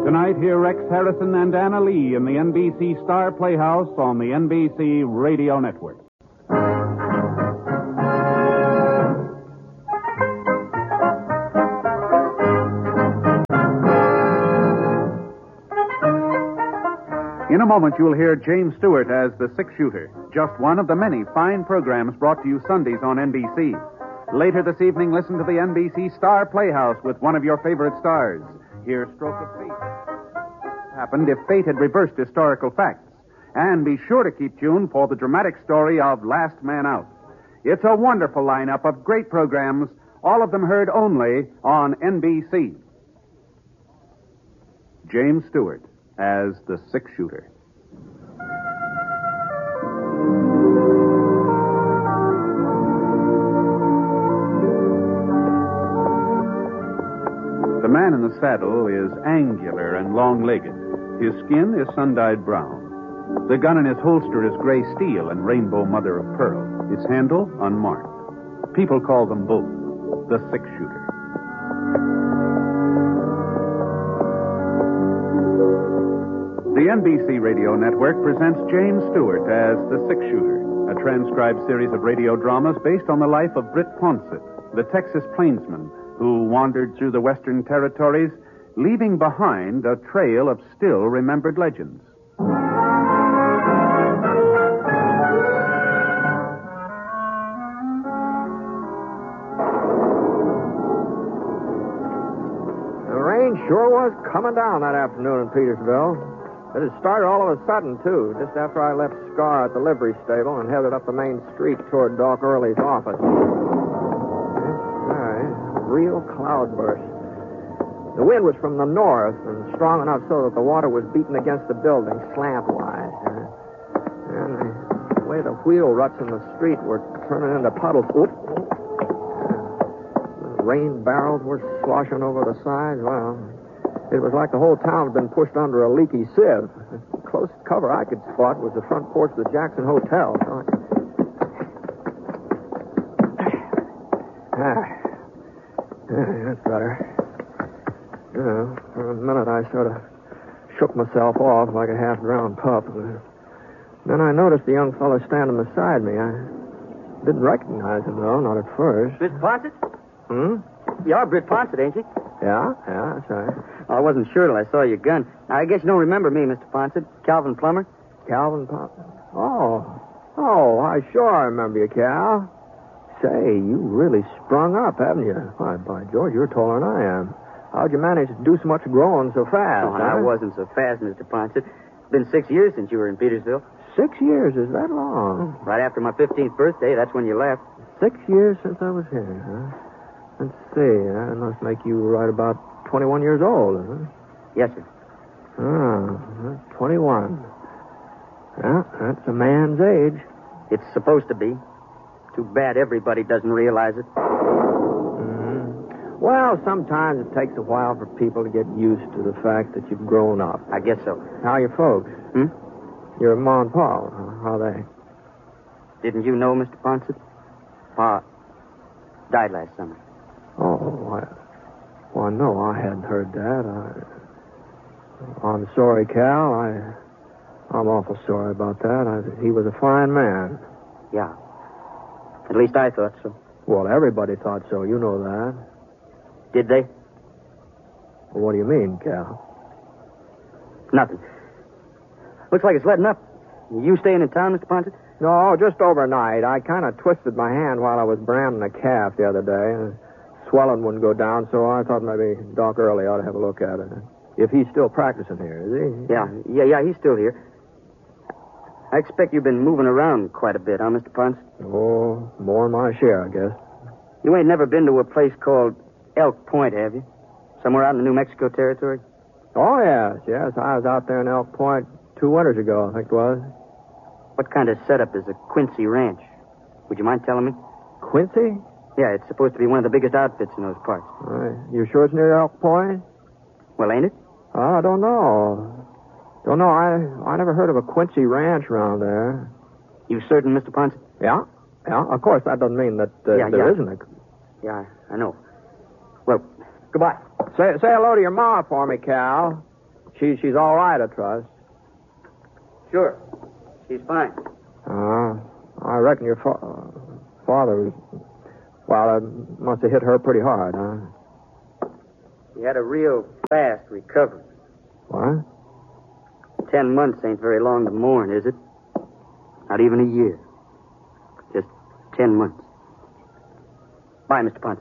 Tonight, hear Rex Harrison and Anna Lee in the NBC Star Playhouse on the NBC Radio Network. In a moment, you'll hear James Stewart as the six-shooter, just one of the many fine programs brought to you Sundays on NBC. Later this evening, listen to the NBC Star Playhouse with one of your favorite stars. Hear Stroke of Fate. Happened if fate had reversed historical facts. And be sure to keep tuned for the dramatic story of Last Man Out. It's a wonderful lineup of great programs, all of them heard only on NBC. James Stewart as the six-shooter. The man in the saddle is angular and long-legged. His skin is sun-dyed brown. The gun in his holster is gray steel and rainbow mother of pearl. Its handle unmarked. People call them both the six-shooter. The NBC Radio Network presents James Stewart as the six-shooter, a transcribed series of radio dramas based on the life of Britt Ponsett, the Texas plainsman who wandered through the Western Territories, leaving behind a trail of still-remembered legends. The rain sure was coming down that afternoon in Petersville. It had started all of a sudden, too, just after I left Scar at the livery stable and headed up the main street toward Doc Early's office. Real cloudburst. The wind was from the north and strong enough so that the water was beating against the building slantwise. And the way the wheel ruts in the street were turning into puddles. The rain barrels were sloshing over the sides. Well, it was like the whole town had been pushed under a leaky sieve. The closest cover I could spot was the front porch of the Jackson Hotel. That's better. For a minute I sort of shook myself off like a half-drowned pup. Then I noticed the young fellow standing beside me. I didn't recognize him, though, not at first. Mr. Ponsett? Hmm? You're Britt Ponsett, ain't you? Yeah, that's right. I wasn't sure till I saw your gun. I guess you don't remember me, Mr. Ponsett. Calvin Plummer? Calvin Plummer? Oh, I sure remember you, Cal. Say, you really sprung up, haven't you? Why, by George, you're taller than I am. How'd you manage to do so much growing so fast? Oh, I wasn't so fast, Mr. Ponsett. It's been 6 years since you were in Petersville. 6 years? Is that long? Right after my 15th birthday, that's when you left. 6 years since I was here, huh? Let's see. That must make you right about 21 years old, huh? Yes, sir. 21. Well, that's a man's age. It's supposed to be. Too bad everybody doesn't realize it. Mm-hmm. Well, sometimes it takes a while for people to get used to the fact that you've grown up. I guess so. How are your folks? Your Ma and Pa, how are they? Didn't you know, Mr. Ponsett? Pa died last summer. Oh, well, no, I hadn't heard that. I'm sorry, Cal. I'm awful sorry about that. He was a fine man. Yeah. At least I thought so. Well, everybody thought so. You know that. Did they? Well, what do you mean, Cal? Nothing. Looks like it's letting up. You staying in town, Mr. Ponsett? No, just overnight. I kind of twisted my hand while I was branding a calf the other day. Swelling wouldn't go down, so I thought maybe Doc Early ought to have a look at it. If he's still practicing here, is he? Yeah, he's still here. I expect you've been moving around quite a bit, huh, Mr. Ponsett? Oh, more than my share, I guess. You ain't never been to a place called Elk Point, have you? Somewhere out in the New Mexico Territory? Oh, yes. I was out there in Elk Point 2 winters ago, I think it was. What kind of setup is a Quincy Ranch? Would you mind telling me? Quincy? Yeah, it's supposed to be one of the biggest outfits in those parts. You sure it's near Elk Point? Well, ain't it? I don't know. I never heard of a Quincy Ranch around there. You certain, Mr. Ponsett? Yeah. Of course, that doesn't mean that there isn't a... Yeah, I know. Well, goodbye. Say hello to your ma for me, Cal. She's all right, I trust. Sure. She's fine. I reckon your father was... Well, it must have hit her pretty hard, huh? He had a real fast recovery. What? 10 months ain't very long to mourn, is it? Not even a year. Just 10 months. Bye, Mr. Ponce.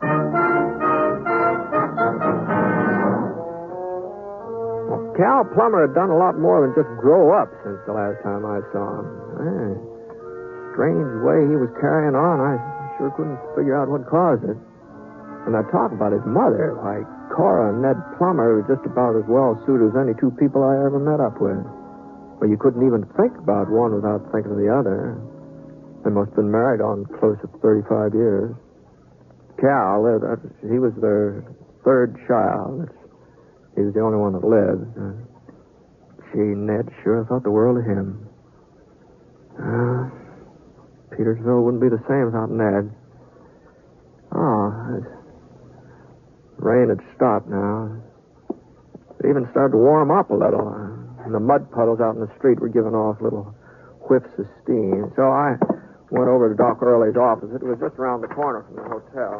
Well, Cal Plummer had done a lot more than just grow up since the last time I saw him. Strange way he was carrying on. I sure couldn't figure out what caused it. And I talk about his mother. Why, Cora and Ned Plummer were just about as well suited as any two people I ever met up with. Well, you couldn't even think about one without thinking of the other. They must have been married on close to 35 years. Cal, he was their third child. He was the only one that lived. Ned sure thought the world of him. Petersville wouldn't be the same without Ned. Rain had stopped now. It even started to warm up a little. And the mud puddles out in the street were giving off little whiffs of steam. So I went over to Doc Early's office. It was just around the corner from the hotel.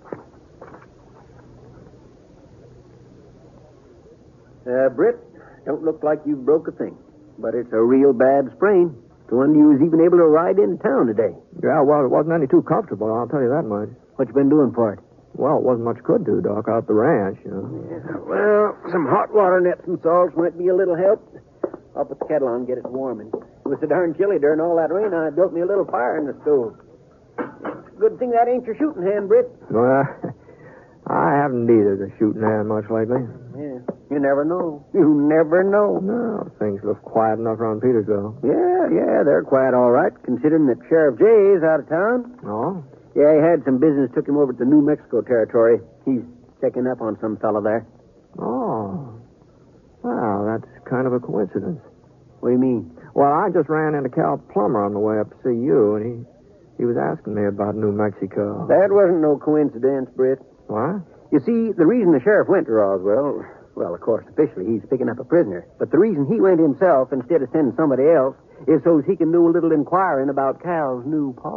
Britt, don't look like you've broke a thing. But it's a real bad sprain. The one you was even able to ride into town today. Yeah, well, it wasn't any too comfortable, I'll tell you that much. What you been doing for it? Well, it wasn't much could do, Doc, out the ranch, you know. Yeah, well, some hot water and Epsom salts might be a little help. I'll put the kettle on and get it warming. It was so darn chilly during all that rain, I built me a little fire in the stove. Good thing that ain't your shooting hand, Britt. Well, I haven't needed a shooting hand much lately. Yeah, you never know. You never know. No, things look quiet enough around Petersville. Yeah, they're quiet all right, considering that Sheriff Jay is out of town. Oh? Yeah, he had some business, took him over to the New Mexico territory. He's checking up on some fella there. Oh. Well, that's kind of a coincidence. What do you mean? Well, I just ran into Cal Plummer on the way up to see you, and he was asking me about New Mexico. That wasn't no coincidence, Britt. What? You see, the reason the sheriff went to Roswell, well, of course, officially he's picking up a prisoner, but the reason he went himself instead of sending somebody else is so he can do a little inquiring about Cal's new pa.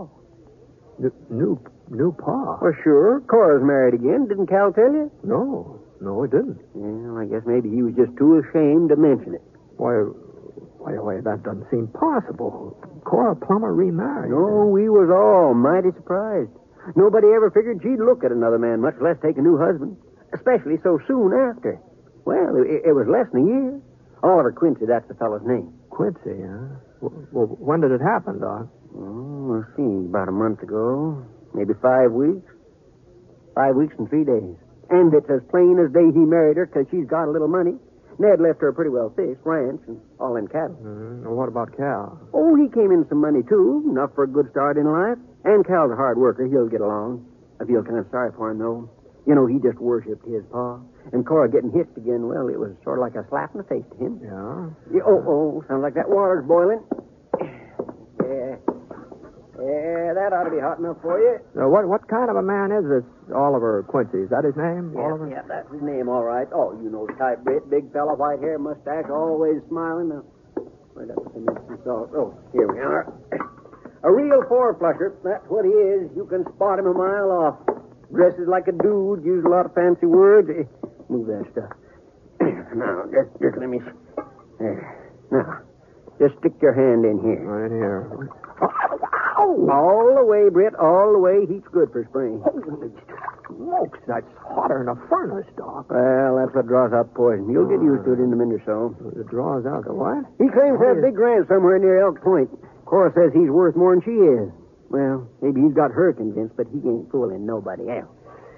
New pa? Well, sure. Cora's married again. Didn't Cal tell you? No, it didn't. Well, I guess maybe he was just too ashamed to mention it. Why, that doesn't seem possible. Cora Plummer remarried. No, we was all mighty surprised. Nobody ever figured she'd look at another man, much less take a new husband, especially so soon after. Well, it was less than a year. Oliver Quincy, that's the fellow's name. Quincy, huh? Well, when did it happen, Doc? Oh, let's see, about a month ago. Maybe 5 weeks. 5 weeks and 3 days. And it's as plain as day he married her because she's got a little money. Ned left her a pretty well-fixed ranch and all them cattle. Well, what about Cal? Oh, he came in some money, too. Enough for a good start in life. And Cal's a hard worker. He'll get along. I feel kind of sorry for him, though. You know, he just worshipped his pa. And Cora getting hitched again, well, it was sort of like a slap in the face to him. Yeah? Sounds like that water's boiling. Yeah, that ought to be hot enough for you. What kind of a man is this Oliver Quincy? Is that his name, Oliver? Yeah, that's his name, all right. Oh, you know the type, Britt. Big fella, white hair, mustache, always smiling. Now, where'd that some salt? Oh, here we are. A real four-flusher. That's what he is. You can spot him a mile off. Dresses like a dude, uses a lot of fancy words. Move that stuff. Now, just let me... There. Now, just stick your hand in here. Right here. All the way, Britt, all the way. Heat's good for spring. Holy smokes, that's hotter than a furnace, Doc. Well, that's what draws out poison. You'll get used to it in a minute or so. It draws out the what? He claims to have a big ranch somewhere near Elk Point. Cora says he's worth more than she is. Well, maybe he's got her convinced, but he ain't fooling nobody else.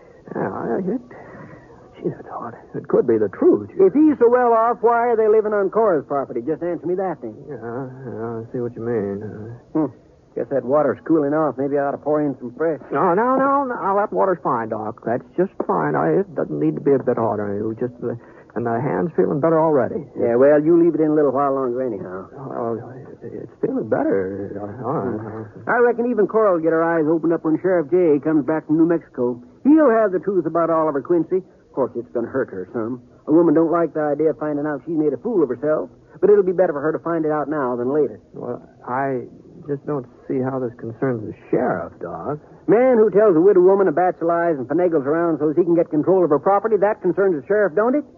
Gee, that's hot. It could be the truth. If he's so well off, why are they living on Cora's property? Just answer me that thing. Yeah, I see what you mean. Guess that water's cooling off. Maybe I ought to pour in some fresh. No. That water's fine, Doc. That's just fine. It doesn't need to be a bit hotter. And the hand's feeling better already. Yeah, well, you leave it in a little while longer anyhow. It's feeling better. All right. I reckon even Cora will get her eyes opened up when Sheriff Jay comes back from New Mexico. He'll have the truth about Oliver Quincy. Of course, it's going to hurt her some. A woman don't like the idea of finding out she's made a fool of herself, but it'll be better for her to find it out now than later. Well, I just don't see how this concerns the sheriff, Doc. Man who tells a widow woman a batch of lies and finagles around so as he can get control of her property, that concerns the sheriff, don't it?